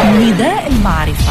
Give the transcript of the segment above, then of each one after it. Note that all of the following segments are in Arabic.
نداء المعرفة.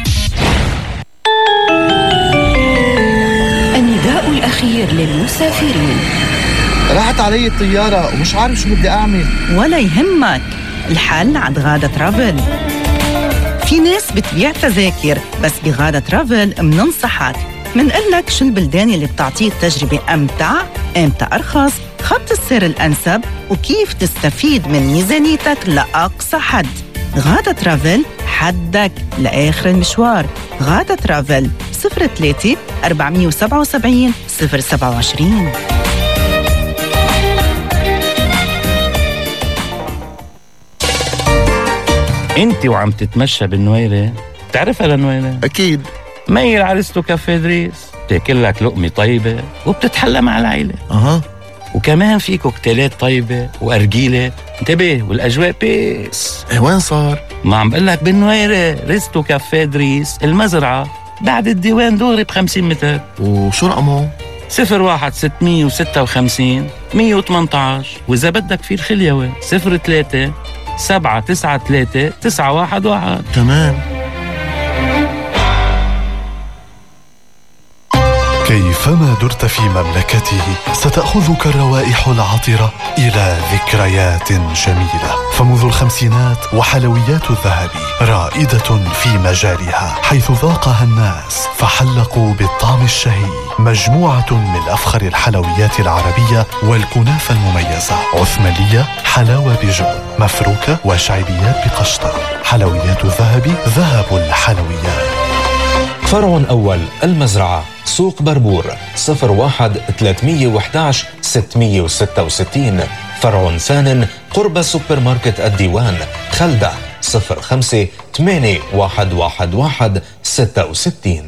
النداء الأخير للمسافرين. راحت علي الطيارة ومش عارف شو بدي أعمل. ولا يهمك، الحل عند غادة ترافل. في ناس بتبيع تذاكر، بس بغادة ترافل مننصحك، منقلك شو البلدان اللي بتعطيك تجربة أمتع، أمتى أرخص، خط السير الأنسب، وكيف تستفيد من ميزانيتك لأقصى حد. غادة ترافل، حدك لآخر المشوار. غادة ترافل 03 477 027. انت وعم تتمشى بالنويرة، تعرفها لنويرة؟ أكيد. ميل عرستو كافيه دريس، تاكل لك لقمة طيبة وبتتحلى مع العيلة. وكمان في كوكتيلات طيبة وأرجيلة. انتبه، والأجواء بيس. وين صار؟ ما عم بقول لك بالنويرة، ريستو كافيه دريس، المزرعة، بعد الديوان دغري ب50 متر. وشو رقمه؟ 01 656 118. وإذا بدك في الخليوة 03 793 911. تمام. كيفما درت في مملكته ستأخذك الروائح العطرة إلى ذكريات جميلة. فمنذ الخمسينات وحلويات الذهب رائدة في مجالها، حيث ذاقها الناس فحلقوا بالطعم الشهي. مجموعة من أفخر الحلويات العربية والكنافة المميزة: عثمانية، حلاوة بجبن، مفروكة، وشعبيات بقشطة. حلويات الذهب، ذهب الحلويات. فرع أول المزرعة، سوق بربور، 01 311 666. فرع ثان قرب سوبر ماركت الديوان، خلدة، 05 8111 66.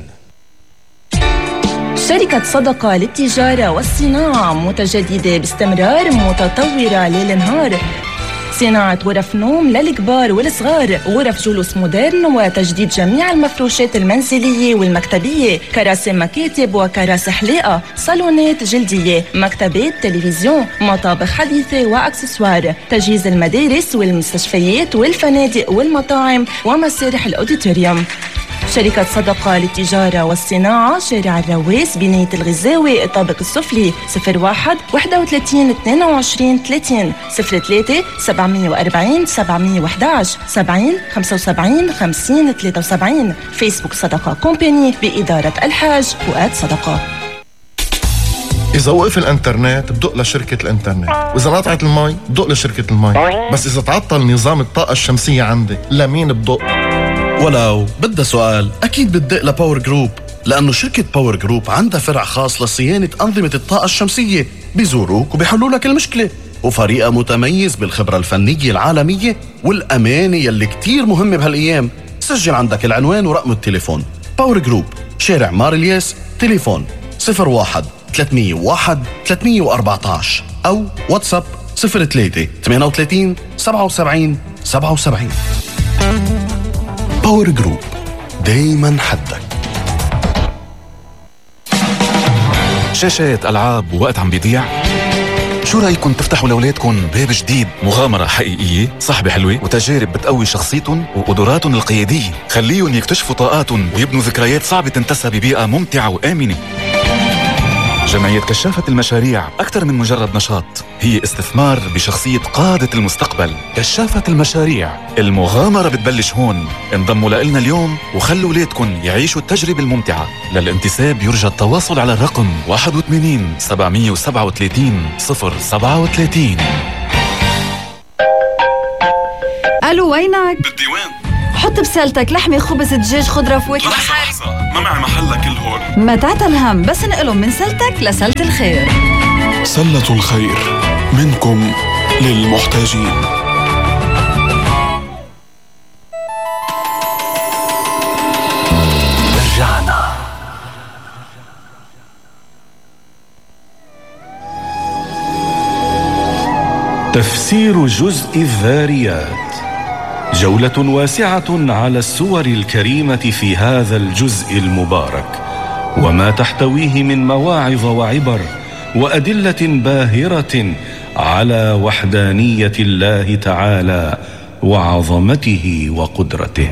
شركة صدقة للتجارة والصناعة متجددة باستمرار، متطورة ليل نهار. صناعة غرف نوم للكبار والصغار، غرف جلوس مودرن، وتجديد جميع المفروشات المنزلية والمكتبية، كراسي مكاتب وكراسي حلاقة، صالونات جلدية، مكتبات، تلفزيون، مطابخ حديثة وأكسسوار، تجهيز المدارس والمستشفيات والفنادق والمطاعم ومسارح الأوديتوريوم. شركة صدقة للتجارة والصناعة، شارع الرواس، بناية الغزاوي، الطابق السفلي، 01 31 22 30 03 740 711 70 75 50 73. فيسبوك صدقة كومباني بإدارة الحاج فؤاد صدقة. إذا وقف الإنترنت بدق لشركة الإنترنت، وإذا قطعت المي بدق لشركة المي، بس إذا تعطل نظام الطاقة الشمسية عندك لمين بدق؟ ولو بدها سؤال أكيد بتدق لباور جروب، لأنه شركة باور جروب عندها فرع خاص لصيانة أنظمة الطاقة الشمسية. بيزوروك وبيحلوا لك المشكلة، وفريقها متميز بالخبرة الفنية العالمية والأمانة يلي كتير مهمة بهالأيام. سجل عندك العنوان ورقم التليفون. باور جروب، شارع مار الياس، تليفون 01 301 314 أو واتساب 03 38 77 77. باور جروب، دايما حدك. شاشات ألعاب ووقت عم بيضيع؟ شو رأيكم تفتحوا لأولادكم باب جديد، مغامرة حقيقية، صحبة حلوة، وتجارب بتقوي شخصيتهم وقدراتهم القيادية؟ خليهم يكتشفوا طاقاتهم ويبنوا ذكريات صعبة تنتسى ببيئة ممتعة وآمنة. جمعية كشافة المشاريع أكثر من مجرد نشاط، هي استثمار بشخصية قادة المستقبل. كشافة المشاريع، المغامرة بتبلش هون. انضموا لنا اليوم وخلوا ولادكم يعيشوا التجربة الممتعة. للانتساب يرجى التواصل على الرقم 81 737 037. ألو، وينك؟ بالديوان. حط بسالتك لحمة، خبز، دجاج، خضرة، فواكه. لحظة، ما معي محلة كل هول. ما تعتل هم، بس نقلهم من سلتك لسلة الخير. سلة الخير، منكم للمحتاجين. رجعنا. تفسير جزء الذاريات، جولة واسعة على السور الكريمة في هذا الجزء المبارك، وما تحتويه من مواعظ وعبر وأدلة باهرة على وحدانية الله تعالى وعظمته وقدرته.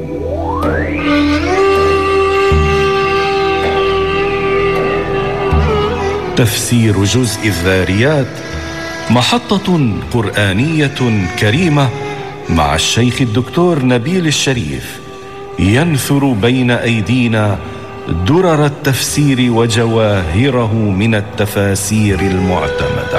تفسير جزء الذاريات محطة قرآنية كريمة مع الشيخ الدكتور نبيل الشريف، ينثر بين أيدينا درر التفسير وجواهره من التفاسير المعتمدة.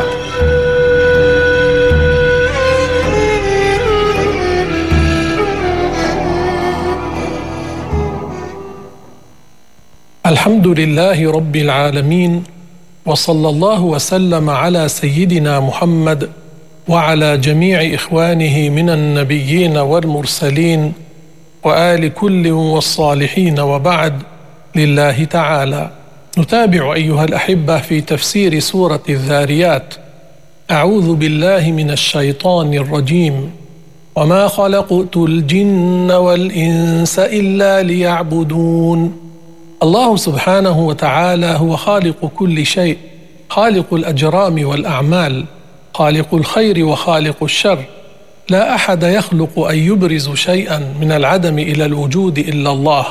الحمد لله رب العالمين، وصلى الله وسلم على سيدنا محمد وعلى جميع إخوانه من النبيين والمرسلين وآل كل والصالحين، وبعد. لله تعالى نتابع أيها الأحبة في تفسير سورة الذاريات. أعوذ بالله من الشيطان الرجيم. وما خلقت الجن والإنس إلا ليعبدون. الله سبحانه وتعالى هو خالق كل شيء، خالق الأجرام والأعمال، خالق الخير وخالق الشر. لا أحد يخلق أن يبرز شيئا من العدم إلى الوجود إلا الله.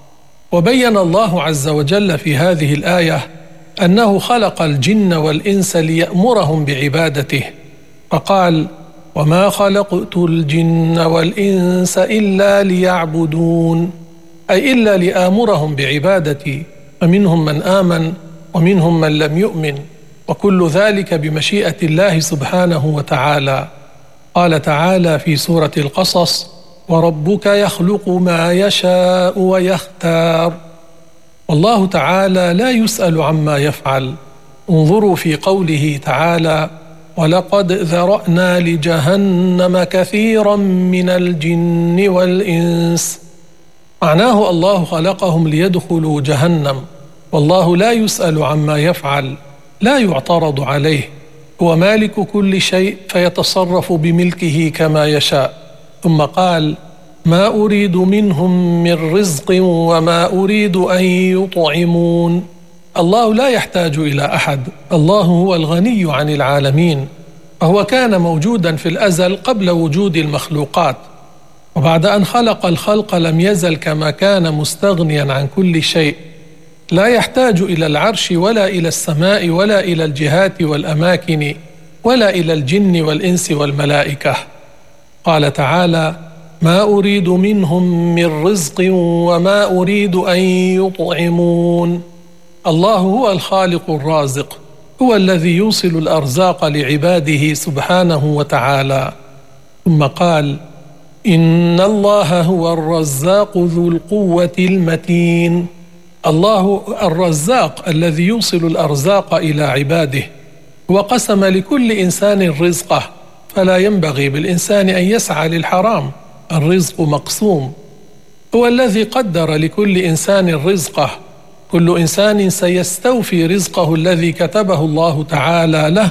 وبين الله عز وجل في هذه الآية أنه خلق الجن والإنس ليأمرهم بعبادته، فقال: وما خلقت الجن والإنس إلا ليعبدون، أي إلا لآمرهم بعبادتي، فمنهم من آمن ومنهم من لم يؤمن، وكل ذلك بمشيئة الله سبحانه وتعالى. قال تعالى في سورة القصص: وربك يخلق ما يشاء ويختار. والله تعالى لا يسأل عما يفعل. انظروا في قوله تعالى: ولقد ذرأنا لجهنم كثيرا من الجن والإنس. معناه الله خلقهم ليدخلوا جهنم، والله لا يسأل عما يفعل، لا يعترض عليه، هو مالك كل شيء فيتصرف بملكه كما يشاء. ثم قال: ما أريد منهم من رزق وما أريد أن يطعمون. الله لا يحتاج إلى أحد، الله هو الغني عن العالمين، فهو كان موجودا في الأزل قبل وجود المخلوقات، وبعد أن خلق الخلق لم يزل كما كان مستغنيا عن كل شيء، لا يحتاج إلى العرش ولا إلى السماء ولا إلى الجهات والأماكن ولا إلى الجن والإنس والملائكة. قال تعالى: ما أريد منهم من رزق وما أريد أن يطعمون. الله هو الخالق الرازق، هو الذي يوصل الأرزاق لعباده سبحانه وتعالى. ثم قال: إن الله هو الرزاق ذو القوة المتين. الله الرزاق الذي يوصل الأرزاق إلى عباده، وقسم لكل إنسان رزقه، فلا ينبغي بالإنسان أن يسعى للحرام، الرزق مقسوم. هو الذي قدر لكل إنسان رزقه، كل إنسان سيستوفي رزقه الذي كتبه الله تعالى له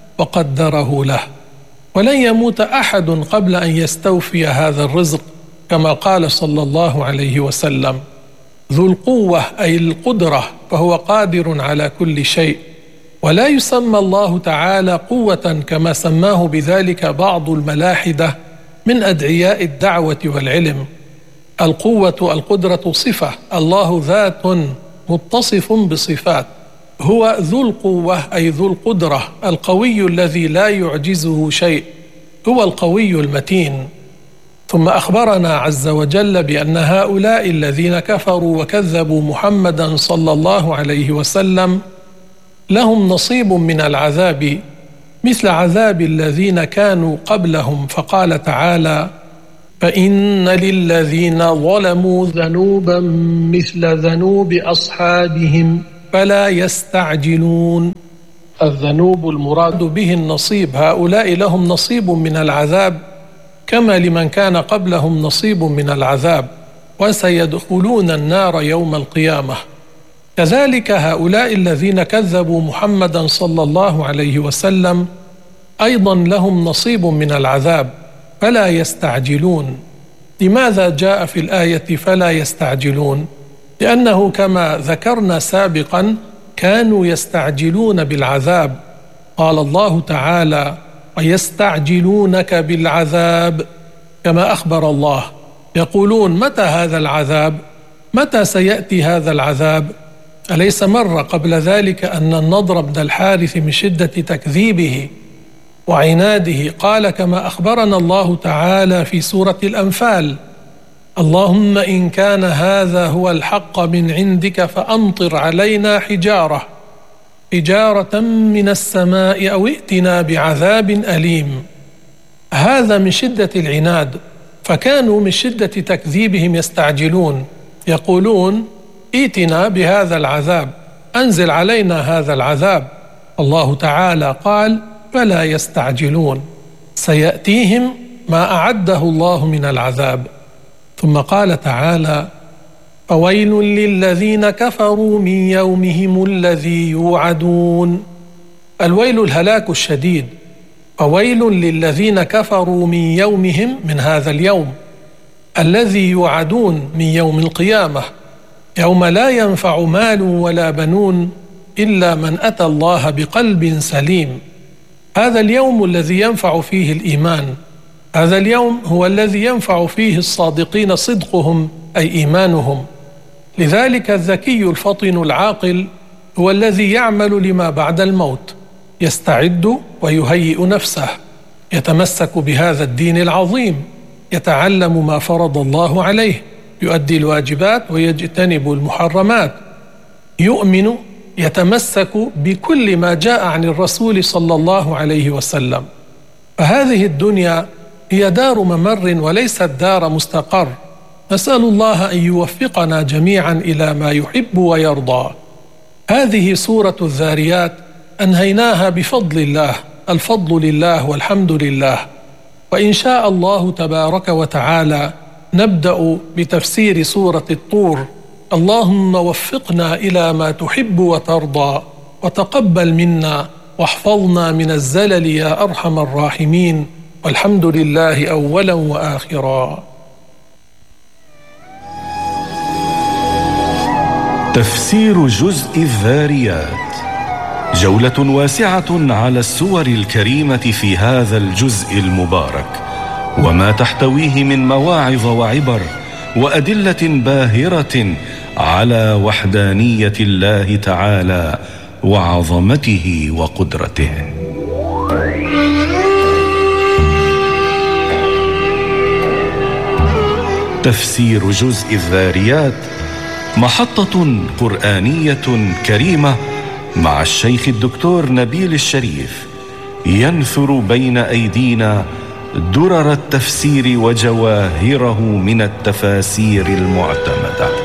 وقدره له، ولن يموت أحد قبل أن يستوفي هذا الرزق، كما قال صلى الله عليه وسلم: ذو القوة أي القدرة، فهو قادر على كل شيء. ولا يسمى الله تعالى قوة كما سماه بذلك بعض الملاحدة من أدعياء الدعوة والعلم. القوة القدرة صفة، الله ذات متصف بصفات. هو ذو القوة أي ذو القدرة، القوي الذي لا يعجزه شيء، هو القوي المتين. ثم أخبرنا عز وجل بأن هؤلاء الذين كفروا وكذبوا محمدا صلى الله عليه وسلم لهم نصيب من العذاب مثل عذاب الذين كانوا قبلهم، فقال تعالى: فإن للذين ظلموا ذنوبا مثل ذنوب أصحابهم فلا يستعجلون. الذنوب المراد به النصيب، هؤلاء لهم نصيب من العذاب كما لمن كان قبلهم نصيب من العذاب، وسيدخلون النار يوم القيامة. كذلك هؤلاء الذين كذبوا محمدا صلى الله عليه وسلم أيضا لهم نصيب من العذاب فلا يستعجلون. لماذا جاء في الآية فلا يستعجلون؟ لأنه كما ذكرنا سابقا كانوا يستعجلون بالعذاب. قال الله تعالى: ويستعجلونك بالعذاب كما أخبر الله. يقولون: متى هذا العذاب؟ متى سيأتي هذا العذاب؟ أليس مر قبل ذلك أن النضر بن الحارث من شدة تكذيبه وعناده قال كما أخبرنا الله تعالى في سورة الأنفال: اللهم إن كان هذا هو الحق من عندك فأمطر علينا حجارة من السماء أو ائتنا بعذاب أليم. هذا من شدة العناد، فكانوا من شدة تكذيبهم يستعجلون، يقولون: ائتنا بهذا العذاب، أنزل علينا هذا العذاب. الله تعالى قال: فلا يستعجلون، سيأتيهم ما أعده الله من العذاب. ثم قال تعالى: فويل للذين كفروا من يومهم الذي يوعدون. الويل الهلاك الشديد. فويل للذين كفروا من يومهم، من هذا اليوم الذي يوعدون، من يوم القيامة، يوم لا ينفع مال ولا بنون إلا من أتى الله بقلب سليم. هذا اليوم الذي ينفع فيه الإيمان، هذا اليوم هو الذي ينفع فيه الصادقين صدقهم أي إيمانهم. لذلك الذكي الفطن العاقل هو الذي يعمل لما بعد الموت، يستعد ويهيئ نفسه، يتمسك بهذا الدين العظيم، يتعلم ما فرض الله عليه، يؤدي الواجبات ويجتنب المحرمات، يؤمن، يتمسك بكل ما جاء عن الرسول صلى الله عليه وسلم. فهذه الدنيا هي دار ممر وليست دار مستقر. نسأل الله أن يوفقنا جميعا إلى ما يحب ويرضى. هذه سورة الذاريات أنهيناها بفضل الله، الفضل لله والحمد لله. وإن شاء الله تبارك وتعالى نبدأ بتفسير سورة الطور. اللهم وفقنا إلى ما تحب وترضى، وتقبل منا واحفظنا من الزلل يا أرحم الراحمين، والحمد لله أولا وآخرا. تفسير جزء الذاريات، جولة واسعة على السور الكريمة في هذا الجزء المبارك، وما تحتويه من مواعظ وعبر وأدلة باهرة على وحدانية الله تعالى وعظمته وقدرته. تفسير جزء الذاريات محطة قرآنية كريمة مع الشيخ الدكتور نبيل الشريف، ينثر بين أيدينا درر التفسير وجواهره من التفاسير المعتمدة.